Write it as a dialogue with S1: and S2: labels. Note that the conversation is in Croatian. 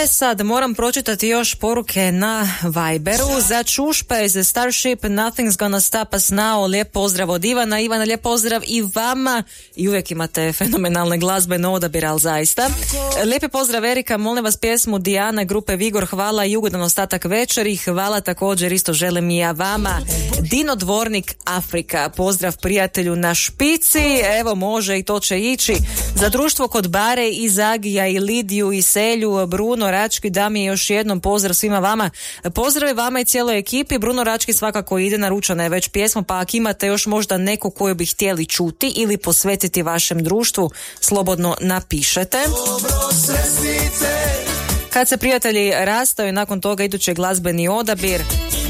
S1: Sad moram pročitati još poruke na Viberu. Za Čušpa iz Starship, Nothing's Gonna Stop Us Now. Lijep pozdrav od Ivana. Ivana, lijep pozdrav i vama. I uvijek imate fenomenalne glazbene odabire, ali zaista. Lijepi pozdrav Erika, molim vas pjesmu Dijana grupe Vigor, hvala i ugodan ostatak večeri. Hvala također, isto želim i ja vama. Dino Dvornik, Afrika. Pozdrav prijatelju na špici. Evo, može i to će ići. Za društvo kod Bare i Zagija i Lidiju i Selju, Bruno Rački, da mi još jednom pozdrav svima vama. Pozdrav vama i cijeloj ekipi. Bruno Rački svakako ide, naručena je već pjesma, pa ako imate još možda neku koju bi htjeli čuti ili posvetiti vašem društvu, slobodno napišete. Kad se prijatelji rastaju, nakon toga idući glazbeni odabir.